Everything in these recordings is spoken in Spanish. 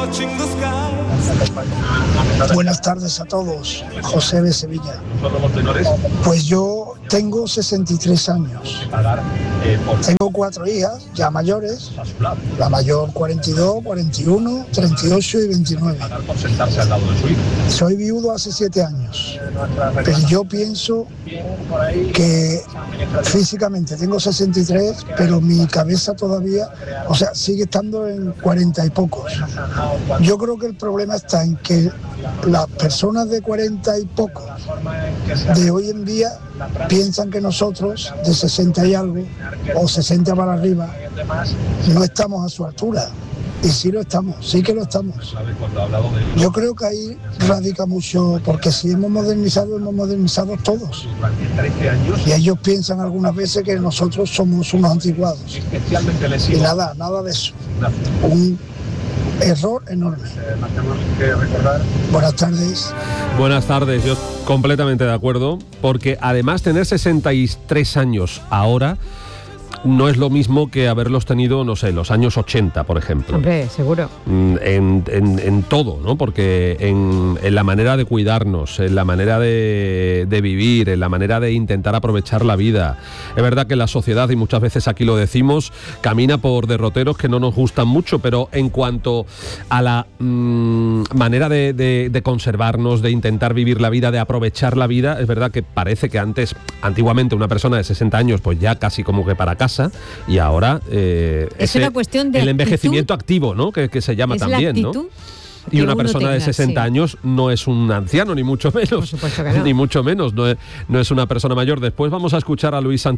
Buenas tardes a todos, José de Sevilla. Pues yo tengo 63 años. Tengo 4 hijas ya mayores, la mayor 42, 41, 38 y 29. Soy viudo hace 7 años, pero yo pienso que físicamente tengo 63, pero mi cabeza todavía, sigue estando en 40 y pocos. Yo creo que el problema está en que las personas de 40 y pocos de hoy en día piensan que nosotros de 60 y algo o 60 para arriba no estamos a su altura. Y sí lo estamos, sí que lo estamos. Yo creo que ahí radica mucho, porque si hemos modernizado todos. Y ellos piensan algunas veces que nosotros somos unos anticuados. Y nada de eso. Un error enorme. Buenas tardes. Buenas tardes, yo completamente de acuerdo, porque además tener 63 años ahora no es lo mismo que haberlos tenido, no sé, los años 80, por ejemplo. Hombre, seguro. En todo, ¿no? Porque en la manera de cuidarnos, en la manera de vivir, en la manera de intentar aprovechar la vida. Es verdad que la sociedad, y muchas veces aquí lo decimos, camina por derroteros que no nos gustan mucho, pero en cuanto a la manera de conservarnos, de intentar vivir la vida, de aprovechar la vida, es verdad que parece que antiguamente una persona de 60 años, pues ya casi como que para casa, y ahora es una cuestión de el envejecimiento activo, ¿no? Que se llama también, ¿no? Y una persona de 60 años no es un anciano, ni mucho menos. Por supuesto que no. Ni mucho menos, no es una persona mayor. Después vamos a escuchar a Luis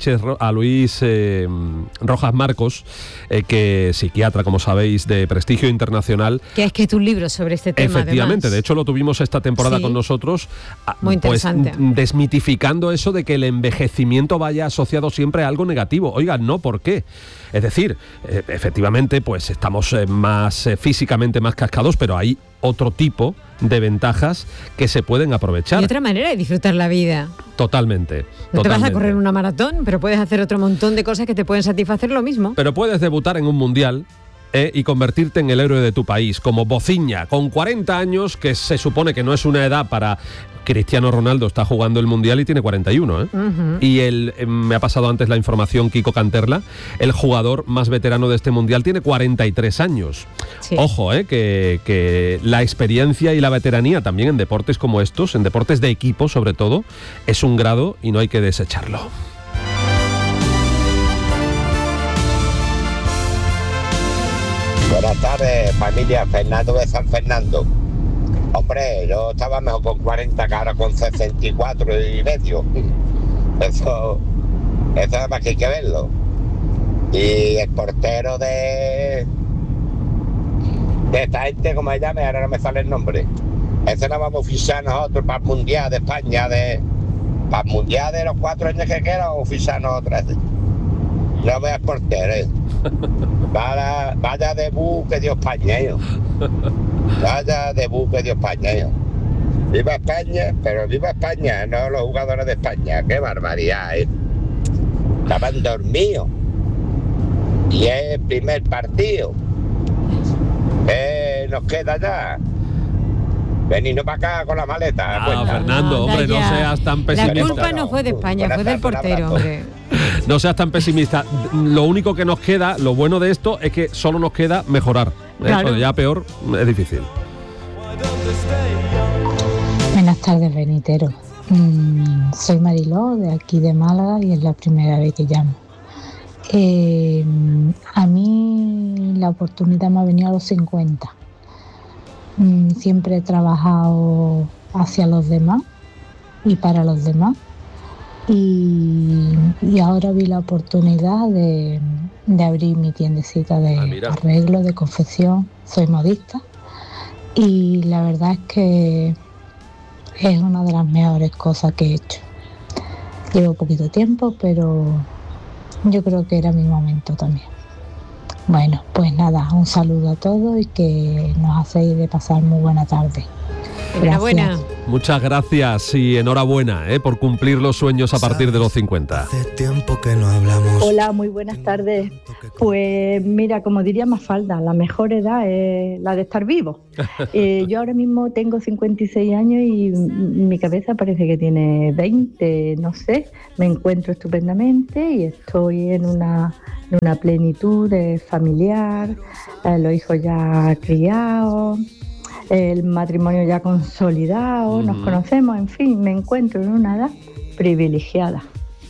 Rojas Marcos, que es psiquiatra, como sabéis, de prestigio internacional. Que ha escrito un libro sobre este tema. Efectivamente, además. De hecho lo tuvimos esta temporada con nosotros. Muy interesante. Pues desmitificando eso de que el envejecimiento vaya asociado siempre a algo negativo. Oiga, no, ¿por qué? Es decir, efectivamente, pues estamos más físicamente más cascados, pero hay otro tipo de ventajas que se pueden aprovechar. Y otra manera de disfrutar la vida. Totalmente. No te vas a correr una maratón, pero puedes hacer otro montón de cosas que te pueden satisfacer lo mismo. Pero puedes debutar en un mundial y convertirte en el héroe de tu país, como Bociña, con 40 años, que se supone que no es una edad para... Cristiano Ronaldo está jugando el Mundial y tiene 41, ¿eh? Uh-huh. Y me ha pasado antes la información, Kiko Canterla, el jugador más veterano de este Mundial tiene 43 años. Sí. Ojo, que la experiencia y la veteranía también en deportes como estos, en deportes de equipo sobre todo, es un grado y no hay que desecharlo. Buenas tardes, familia. Fernando de San Fernando. Hombre, yo estaba mejor con 40 que ahora con 64 y medio. Eso nada más que hay que verlo. Y el portero de esta gente, como se llame, ahora no me sale el nombre. Ese no vamos a fichar nosotros para el Mundial de España, para el Mundial de los 4 años que quedan, vamos a fichar nosotros. No veas portero, Vaya debut que dio España, Vaya debut que dio España, Viva España, pero viva España, no los jugadores de España. Qué barbaridad, Estaban dormidos. Y es el primer partido. Nos queda ya. Venidnos para acá con la maleta. Fernando, hombre, no seas tan pesimista. La culpa no fue de España, fue del portero, hombre. No seas tan pesimista. Lo único que nos queda, lo bueno de esto, es que solo nos queda mejorar. Claro. Ya peor es difícil. Buenas tardes, Benitero. Soy Mariló, de aquí de Málaga, y es la primera vez que llamo. A mí la oportunidad me ha venido a los 50. Siempre he trabajado hacia los demás y para los demás. Y ahora vi la oportunidad de abrir mi tiendecita de arreglo, de confección. Soy modista y la verdad es que es una de las mejores cosas que he hecho. Llevo poquito tiempo, pero yo creo que era mi momento también. Bueno, pues nada, un saludo a todos y que nos hacéis de pasar muy buena tarde. Enhorabuena. Muchas gracias y enhorabuena por cumplir los sueños a partir de los 50. Hace tiempo que no hablamos. Hola, muy buenas tardes. Pues mira, como diría Mafalda, la mejor edad es la de estar vivo. Yo ahora mismo tengo 56 años y mi cabeza parece que tiene 20, no sé. Me encuentro estupendamente y estoy en una plenitud familiar, los hijos ya criados, el matrimonio ya consolidado, nos conocemos, en fin, me encuentro en una edad privilegiada.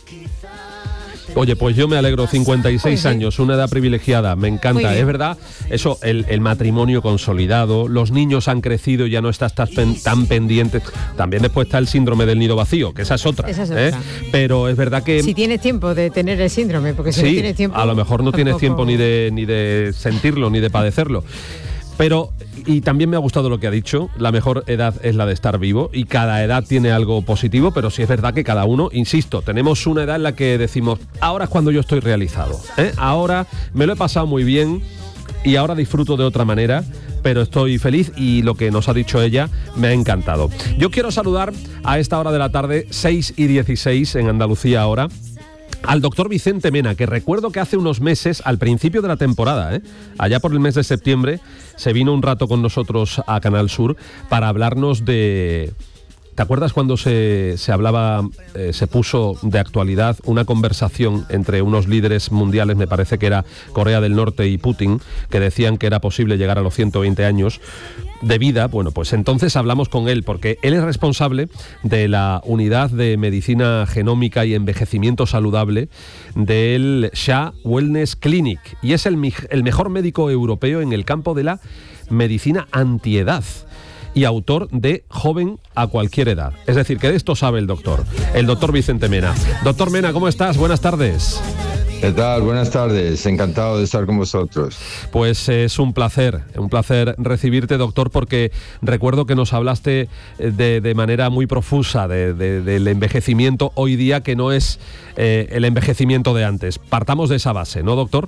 Oye, pues yo me alegro, 56 años, una edad privilegiada, me encanta, es verdad, eso, el matrimonio consolidado, los niños han crecido y ya no estás tan pendiente, también después está el síndrome del nido vacío, que esa es otra. Pero es verdad que... Si tienes tiempo de tener el síndrome, porque si no tienes tiempo... a lo mejor no tienes tiempo ni de sentirlo, ni de padecerlo. Pero, y también me ha gustado lo que ha dicho, la mejor edad es la de estar vivo y cada edad tiene algo positivo, pero sí es verdad que cada uno, insisto, tenemos una edad en la que decimos, ahora es cuando yo estoy realizado, ahora me lo he pasado muy bien y ahora disfruto de otra manera, pero estoy feliz y lo que nos ha dicho ella me ha encantado. Yo quiero saludar a esta hora de la tarde, 6:16 en Andalucía ahora, al doctor Vicente Mena, que recuerdo que hace unos meses, al principio de la temporada, allá por el mes de septiembre, se vino un rato con nosotros a Canal Sur para hablarnos de... ¿Te acuerdas cuando se hablaba, se puso de actualidad una conversación entre unos líderes mundiales, me parece que era Corea del Norte y Putin, que decían que era posible llegar a los 120 años de vida? Bueno, pues entonces hablamos con él, porque él es responsable de la unidad de medicina genómica y envejecimiento saludable del Shah Wellness Clinic, y es el mejor médico europeo en el campo de la medicina antiedad y autor de Joven a cualquier edad. Es decir, que de esto sabe el doctor Vicente Mena. Doctor Mena, ¿cómo estás? Buenas tardes. ¿Qué tal? Buenas tardes, encantado de estar con vosotros. Pues es un placer recibirte, doctor, porque recuerdo que nos hablaste de manera muy profusa del envejecimiento hoy día, que no es el envejecimiento de antes. Partamos de esa base, ¿no, doctor?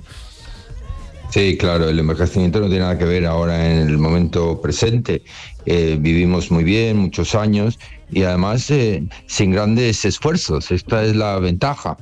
Sí, claro, el envejecimiento no tiene nada que ver ahora en el momento presente. Vivimos muy bien, muchos años, y además sin grandes esfuerzos. Esta es la ventaja.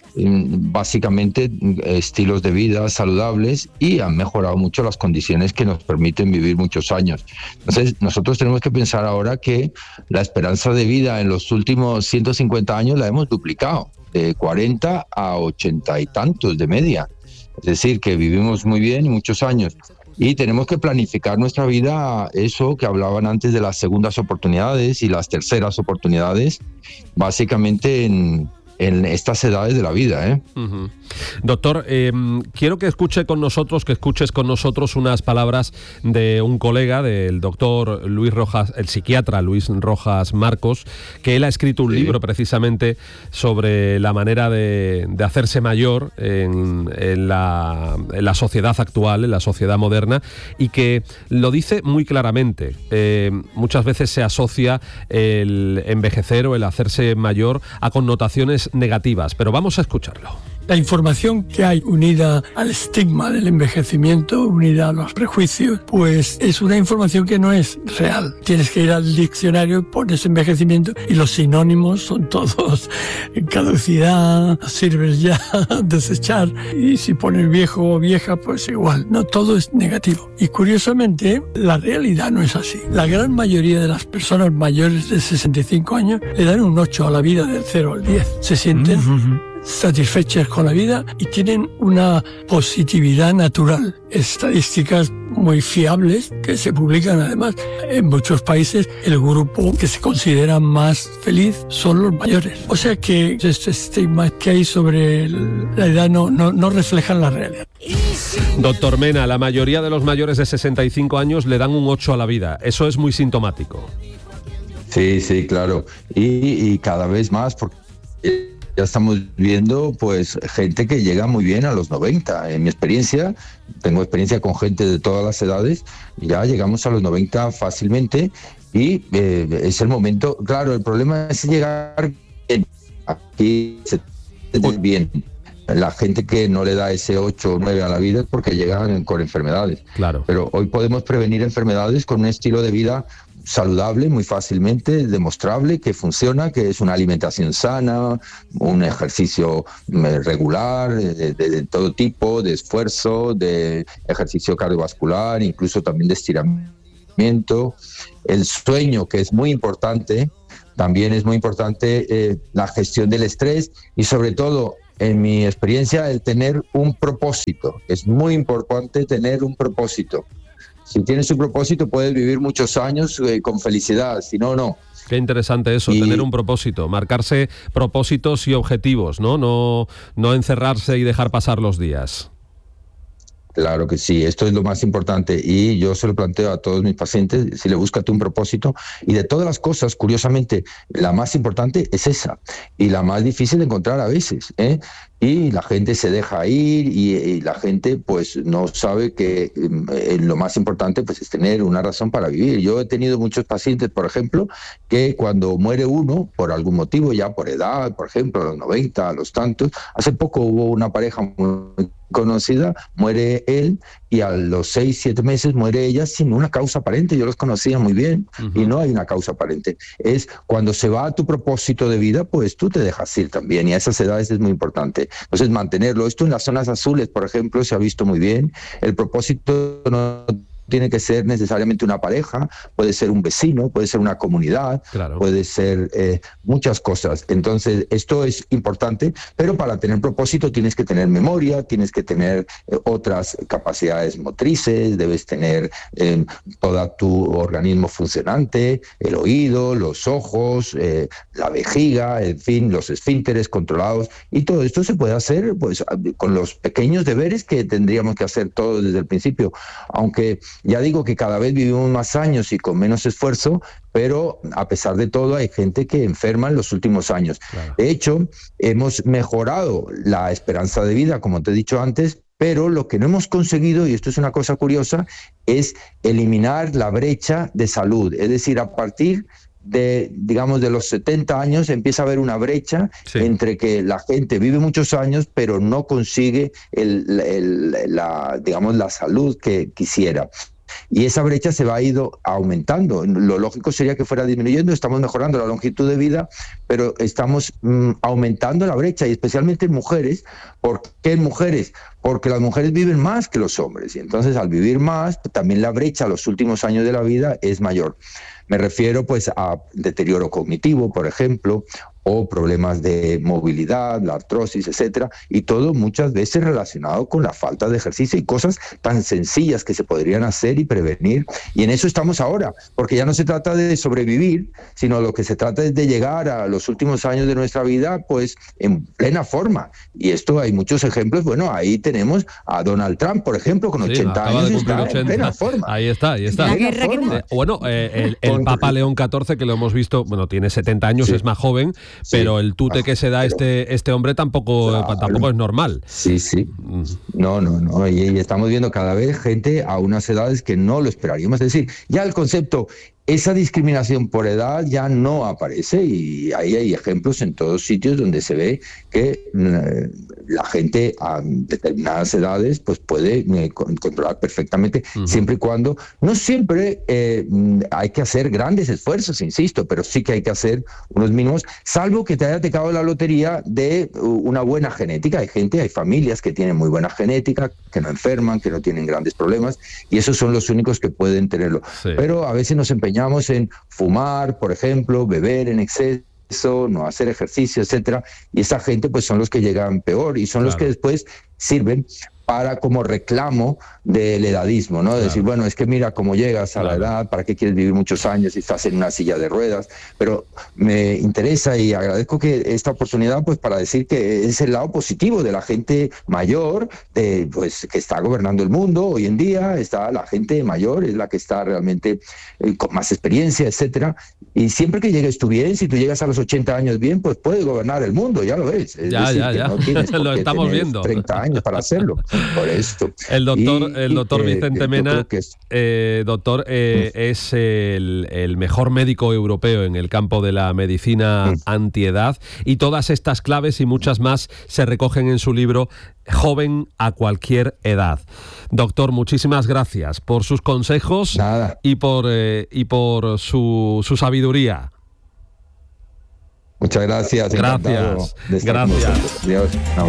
Básicamente estilos de vida saludables, y han mejorado mucho las condiciones que nos permiten vivir muchos años. Entonces nosotros tenemos que pensar ahora que la esperanza de vida en los últimos 150 años la hemos duplicado, de 40 a 80 y tantos de media. Es decir, que vivimos muy bien y muchos años. Y tenemos que planificar nuestra vida, eso que hablaban antes de las segundas oportunidades y las terceras oportunidades, básicamente en estas edades de la vida. Uh-huh. Doctor, quiero que escuches con nosotros unas palabras de un colega, del doctor Luis Rojas, el psiquiatra Luis Rojas Marcos, que él ha escrito un libro precisamente sobre la manera de hacerse mayor en la sociedad actual, en la sociedad moderna, y que lo dice muy claramente. Muchas veces se asocia el envejecer o el hacerse mayor a connotaciones negativas, pero vamos a escucharlo. La información que hay unida al estigma del envejecimiento, unida a los prejuicios, pues es una información que no es real. Tienes que ir al diccionario, pones envejecimiento y los sinónimos son todos caducidad, sirves ya, desechar, y si pones viejo o vieja, pues igual. No, todo es negativo. Y curiosamente, la realidad no es así. La gran mayoría de las personas mayores de 65 años le dan un 8 a la vida, del 0 al 10. Se sienten satisfechas con la vida y tienen una positividad natural. Estadísticas muy fiables que se publican además en muchos países. El grupo que se considera más feliz son los mayores. O sea que este estigma que hay sobre la edad no refleja la realidad. Doctor Mena, la mayoría de los mayores de 65 años le dan un 8 a la vida. Eso es muy sintomático. Sí, claro. Y cada vez más, porque ya estamos viendo pues gente que llega muy bien a los 90. En mi experiencia, tengo experiencia con gente de todas las edades, ya llegamos a los 90 fácilmente, y es el momento. Claro, el problema es llegar bien. Aquí se tiene bien. La gente que no le da ese 8 o 9 a la vida es porque llegan con enfermedades. Claro. Pero hoy podemos prevenir enfermedades con un estilo de vida saludable, muy fácilmente demostrable, que funciona, que es una alimentación sana, un ejercicio regular, de todo tipo, de esfuerzo, de ejercicio cardiovascular, incluso también de estiramiento, el sueño, que es muy importante, también es muy importante la gestión del estrés y sobre todo, en mi experiencia, el tener un propósito. Es muy importante tener un propósito. Si tienes un propósito puedes vivir muchos años con felicidad, si no, no. Qué interesante eso, tener un propósito, marcarse propósitos y objetivos, ¿no? No encerrarse y dejar pasar los días. Claro que sí, esto es lo más importante y yo se lo planteo a todos mis pacientes, si le búscate un propósito, y de todas las cosas, curiosamente, la más importante es esa y la más difícil de encontrar a veces, ¿eh? Y la gente se deja ir y la gente pues no sabe que lo más importante pues es tener una razón para vivir. Yo he tenido muchos pacientes, por ejemplo, que cuando muere uno, por algún motivo, ya por edad, por ejemplo, a los 90, a los tantos, hace poco hubo una pareja muy conocida, muere él y a los 6, 7 meses muere ella sin una causa aparente. Yo los conocía muy bien y no hay una causa aparente. Es cuando se va a tu propósito de vida, pues tú te dejas ir también y a esas edades es muy importante. Entonces mantenerlo. Esto en las zonas azules, por ejemplo, se ha visto muy bien. El propósito no tiene que ser necesariamente una pareja, puede ser un vecino, puede ser una comunidad, claro, puede ser muchas cosas. Entonces, esto es importante, pero para tener propósito tienes que tener memoria, tienes que tener otras capacidades motrices, debes tener todo tu organismo funcionante, el oído, los ojos, la vejiga, en fin, los esfínteres controlados, y todo esto se puede hacer pues con los pequeños deberes que tendríamos que hacer todos desde el principio, aunque ya digo que cada vez vivimos más años y con menos esfuerzo, pero a pesar de todo hay gente que enferma en los últimos años. Claro. De hecho, hemos mejorado la esperanza de vida, como te he dicho antes, pero lo que no hemos conseguido, y esto es una cosa curiosa, es eliminar la brecha de salud. Es decir, a partir de, digamos, de los 70 años empieza a haber una brecha entre que la gente vive muchos años pero no consigue la salud que quisiera. Y esa brecha se va a ir aumentando. Lo lógico sería que fuera disminuyendo. Estamos mejorando la longitud de vida, pero estamos aumentando la brecha, y especialmente en mujeres. ¿Por qué en mujeres? Porque las mujeres viven más que los hombres, y entonces al vivir más, también la brecha a los últimos años de la vida es mayor. Me refiero pues a deterioro cognitivo, por ejemplo, o problemas de movilidad, la artrosis, etcétera, y todo muchas veces relacionado con la falta de ejercicio y cosas tan sencillas que se podrían hacer y prevenir. Y en eso estamos ahora, porque ya no se trata de sobrevivir, sino lo que se trata es de llegar a los últimos años de nuestra vida pues en plena forma. Y esto hay muchos ejemplos. Bueno, ahí tenemos a Donald Trump, por ejemplo, con 80 años está 80. En plena forma. Ahí está. Bueno, el Papa León XIV, que lo hemos visto, bueno, tiene 70 años, es más joven, pero el tute que se da este hombre tampoco es normal. Sí. No. Y estamos viendo cada vez gente a unas edades que no lo esperaríamos. Es decir, ya el concepto, esa discriminación por edad ya no aparece, y ahí hay ejemplos en todos sitios donde se ve que la gente a determinadas edades pues puede controlar perfectamente, siempre y cuando, no siempre hay que hacer grandes esfuerzos, insisto, pero sí que hay que hacer unos mínimos, salvo que te haya tocado la lotería de una buena genética. Hay familias que tienen muy buena genética, que no enferman, que no tienen grandes problemas, y esos son los únicos que pueden tenerlo. Sí. Pero a veces nos empeñamos en fumar, por ejemplo, beber en exceso, no hacer ejercicio, etcétera, y esa gente pues son los que llegan peor, y son los que después sirven para como reclamo del edadismo, ¿no? Decir, bueno, es que mira cómo llegas a la edad, ¿para qué quieres vivir muchos años si estás en una silla de ruedas? Pero me interesa y agradezco que esta oportunidad pues para decir que es el lado positivo de la gente mayor, pues que está gobernando el mundo hoy en día. Está la gente mayor, es la que está realmente con más experiencia, etcétera. Y siempre que llegues tú bien, si tú llegas a los 80 años bien, pues puedes gobernar el mundo, ya lo ves. Es decir, que no tienes lo estamos viendo. 30 años para hacerlo. por esto. El doctor Vicente Mena, es el mejor médico europeo en el campo de la medicina antiedad, y todas estas claves y muchas más se recogen en su libro Joven a cualquier edad. Doctor, muchísimas gracias por sus consejos. Nada. y por su sabiduría. Muchas gracias. Gracias. Adiós. No.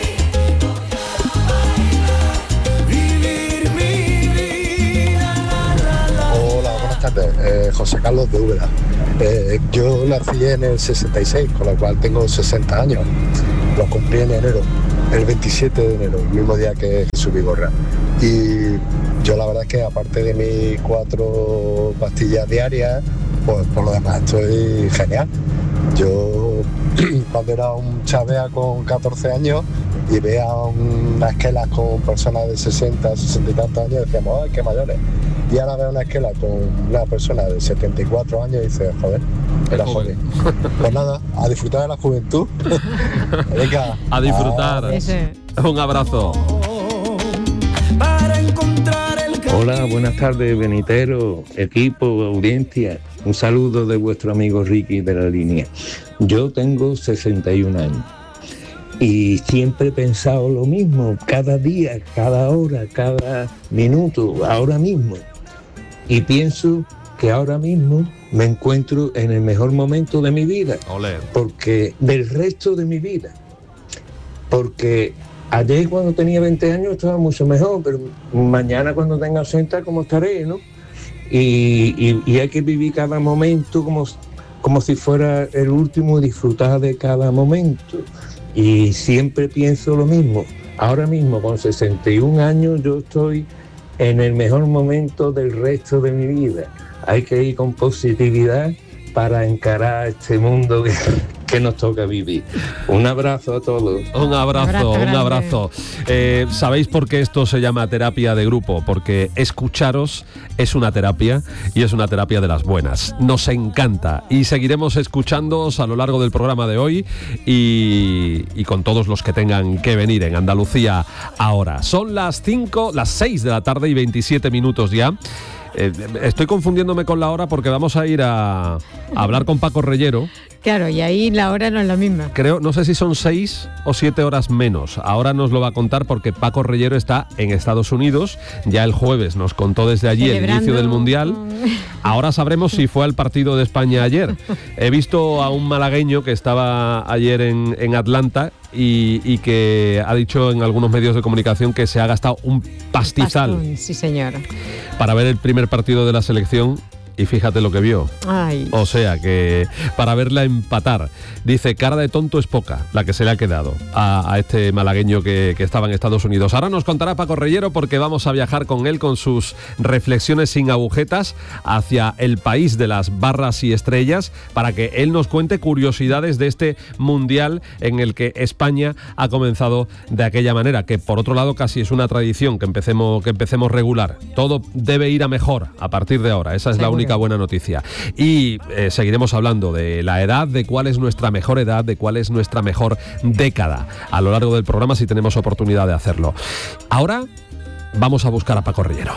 Hola, buenas tardes. José Carlos de Úbeda. Yo nací en el 66, con lo cual tengo 60 años. Lo cumplí en enero, el 27 de enero, el mismo día que Jesús Vigorra. Y yo la verdad es que aparte de mis 4 pastillas diarias, pues por lo demás estoy genial. Yo cuando era un chavea con 14 años y veía unas esquelas con personas de 60, 60 y tantos años, decíamos, ¡ay, qué mayores! Y ahora veo una esquela con una persona de 74 años y dices, joder, era joven. Pues nada, a disfrutar de la juventud. Venga, a disfrutar. Un abrazo. Hola, buenas tardes, Benitero, equipo, audiencia. Un saludo de vuestro amigo Ricky de la línea. Yo tengo 61 años y siempre he pensado lo mismo, cada día, cada hora, cada minuto, ahora mismo. Y pienso que ahora mismo me encuentro en el mejor momento de mi vida. Olé. Porque del resto de mi vida. Porque ayer cuando tenía 20 años estaba mucho mejor, pero mañana cuando tenga 80, ¿cómo estaré, no? Y hay que vivir cada momento como si fuera el último y disfrutar de cada momento. Y siempre pienso lo mismo. Ahora mismo, con 61 años, yo estoy en el mejor momento del resto de mi vida. Hay que ir con positividad para encarar este mundo que nos toca vivir. Un abrazo a todos. Un abrazo. ¿Sabéis por qué esto se llama terapia de grupo? Porque escucharos es una terapia, y es una terapia de las buenas. Nos encanta y seguiremos escuchándoos a lo largo del programa de hoy y con todos los que tengan que venir en Andalucía ahora. Son las 6 de la tarde y 27 minutos ya. Estoy confundiéndome con la hora porque vamos a ir a hablar con Paco Reyero. Claro, y ahí la hora no es la misma. Creo, no sé si son 6 o 7 horas menos. Ahora nos lo va a contar porque Paco Reyero está en Estados Unidos. Ya el jueves nos contó desde allí el inicio del Mundial. Ahora sabremos si fue al partido de España ayer. He visto a un malagueño que estaba ayer en Atlanta y que ha dicho en algunos medios de comunicación que se ha gastado un pastizal. Sí, señor. Para ver el primer partido de la selección. Y fíjate lo que vio. Ay. O sea que para verla empatar, dice, cara de tonto es poca la que se le ha quedado a este malagueño que estaba en Estados Unidos. Ahora nos contará Paco Reyero porque vamos a viajar con él con sus reflexiones sin agujetas hacia el país de las barras y estrellas para que él nos cuente curiosidades de este mundial en el que España ha comenzado de aquella manera, que por otro lado casi es una tradición que empecemos regular. Todo debe ir a mejor a partir de ahora. Esa es la única buena noticia. Y seguiremos hablando de la edad, de cuál es nuestra mejor edad, de cuál es nuestra mejor década a lo largo del programa si tenemos oportunidad de hacerlo. Ahora vamos a buscar a Paco Reyero.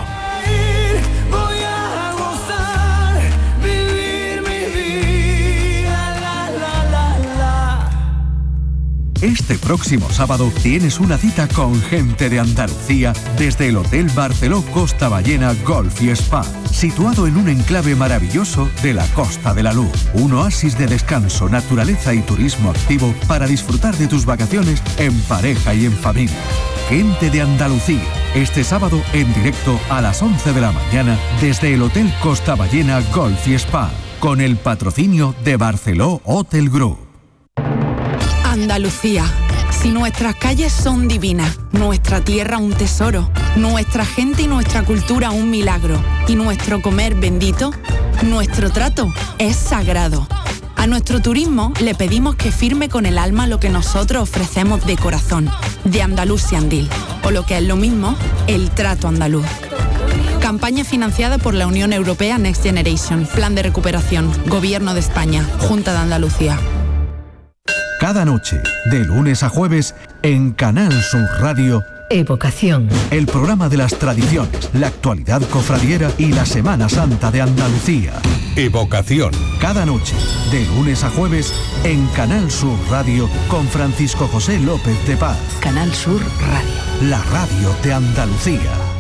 Este próximo sábado tienes una cita con gente de Andalucía desde el Hotel Barceló Costa Ballena Golf y Spa, situado en un enclave maravilloso de la Costa de la Luz. Un oasis de descanso, naturaleza y turismo activo para disfrutar de tus vacaciones en pareja y en familia. Gente de Andalucía, este sábado en directo a las 11 de la mañana desde el Hotel Costa Ballena Golf y Spa, con el patrocinio de Barceló Hotel Group. Andalucía. Si nuestras calles son divinas, nuestra tierra un tesoro, nuestra gente y nuestra cultura un milagro, y nuestro comer bendito, nuestro trato es sagrado. A nuestro turismo le pedimos que firme con el alma lo que nosotros ofrecemos de corazón, de Andalusian Deal, o lo que es lo mismo, el trato andaluz. Campaña financiada por la Unión Europea Next Generation, Plan de Recuperación, Gobierno de España, Junta de Andalucía. Cada noche, de lunes a jueves, en Canal Sur Radio, Evocación. El programa de las tradiciones, la actualidad cofradiera y la Semana Santa de Andalucía. Evocación. Cada noche, de lunes a jueves, en Canal Sur Radio con Francisco José López de Paz. Canal Sur Radio. La radio de Andalucía.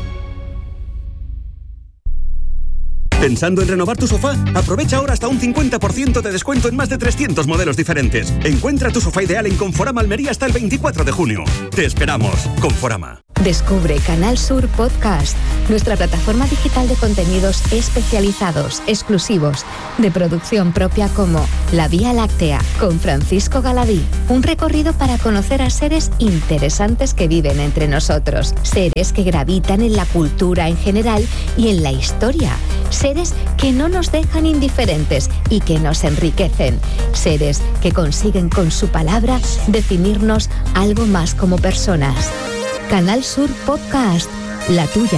¿Pensando en renovar tu sofá? Aprovecha ahora hasta un 50% de descuento en más de 300 modelos diferentes. Encuentra tu sofá ideal en Conforama Almería hasta el 24 de junio. Te esperamos. Conforama. Descubre Canal Sur Podcast, nuestra plataforma digital de contenidos especializados, exclusivos, de producción propia como La Vía Láctea, con Francisco Galadí. Un recorrido para conocer a seres interesantes que viven entre nosotros. Seres que gravitan en la cultura en general y en la historia. Seres que no nos dejan indiferentes y que nos enriquecen. Seres que consiguen con su palabra definirnos algo más como personas. Canal Sur Podcast, la tuya.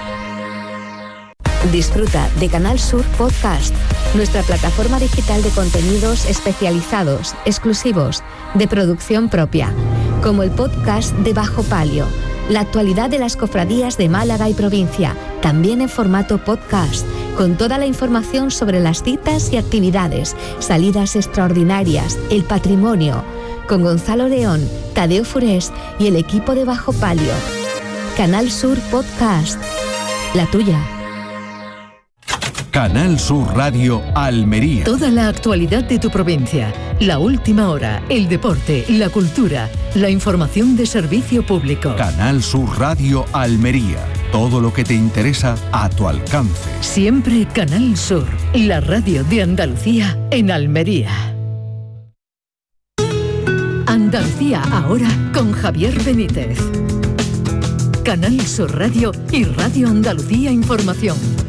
Disfruta de Canal Sur Podcast, nuestra plataforma digital de contenidos especializados, exclusivos, de producción propia, como el podcast de Bajo Palio, la actualidad de las cofradías de Málaga y provincia, también en formato podcast, con toda la información sobre las citas y actividades, salidas extraordinarias, el patrimonio, con Gonzalo León, Tadeo Furés y el equipo de Bajo Palio. Canal Sur Podcast, la tuya. Canal Sur Radio Almería. Toda la actualidad de tu provincia, la última hora, el deporte, la cultura, la información de servicio público. Canal Sur Radio Almería. Todo lo que te interesa a tu alcance. Siempre Canal Sur, la radio de Andalucía en Almería. Andalucía ahora con Javier Benítez. Canal Sur Radio y Radio Andalucía Información.